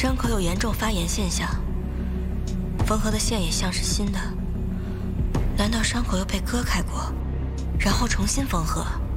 伤口有严重发炎现象，缝合的线也像是新的。难道伤口又被割开过，然后重新缝合？